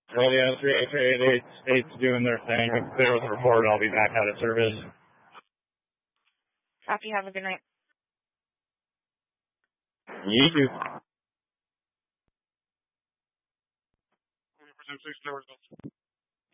Well, yeah, 3888's doing their thing. If there was a report, I'll be back out of service. Copy. Have a good night. You too. 100% 6 hours.